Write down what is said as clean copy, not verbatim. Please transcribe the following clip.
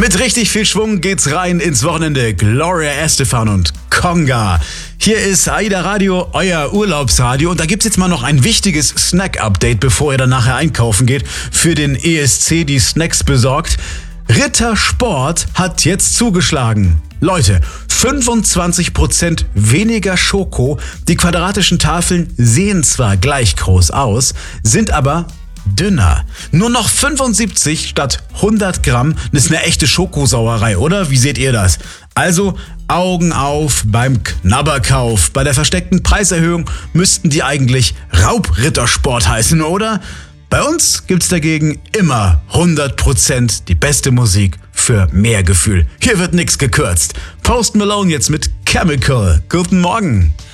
Mit richtig viel Schwung geht's rein ins Wochenende. Gloria Estefan und Conga. Hier ist AIDA Radio, euer Urlaubsradio. Und da gibt's jetzt mal noch ein wichtiges Snack-Update, bevor ihr dann nachher einkaufen geht. Für den ESC die Snacks besorgt. Ritter Sport hat jetzt zugeschlagen. Leute, 25% weniger Schoko. Die quadratischen Tafeln sehen zwar gleich groß aus, sind aber dünner. Nur noch 75 statt 100 Gramm. Das ist eine echte Schokosauerei, oder? Wie seht ihr das? Also Augen auf beim Knabberkauf. Bei der versteckten Preiserhöhung müssten die eigentlich Raubrittersport heißen, oder? Bei uns gibt's dagegen immer 100% die beste Musik für mehr Gefühl. Hier wird nichts gekürzt. Post Malone jetzt mit Chemical. Guten Morgen.